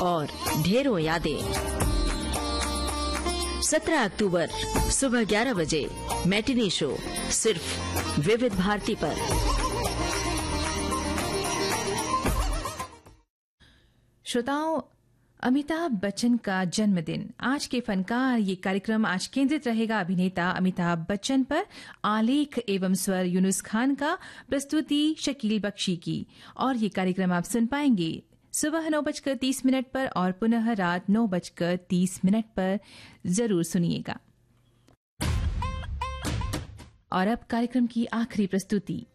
और ढेरों यादें। 17 अक्टूबर सुबह 11 बजे मैटिनी शो सिर्फ विविध भारती पर। श्रोताओं, अमिताभ बच्चन का जन्मदिन। आज के फनकार ये कार्यक्रम आज केंद्रित रहेगा अभिनेता अमिताभ बच्चन पर। आलेख एवं स्वर यूनुस खान का, प्रस्तुति शकील बख्शी की। और ये कार्यक्रम आप सुन पाएंगे सुबह 9:30 पर और पुनः रात 9:30 पर। जरूर सुनिएगा। और अब कार्यक्रम की आखिरी प्रस्तुति।